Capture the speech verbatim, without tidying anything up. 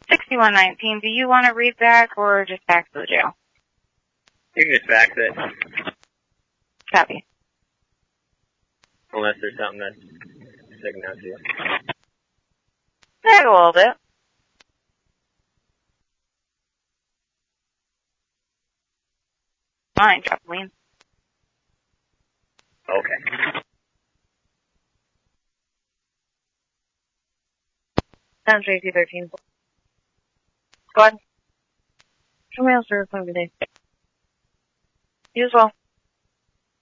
sixty-one nineteen, do you want to read back or just fax to the jail? You can just fax it. Copy. Unless there's something that's sticking out to you. Yeah, a little bit. Fine, Jacqueline. Okay. Sounds J C thirteen. Go ahead. Show me else for a day. You as well.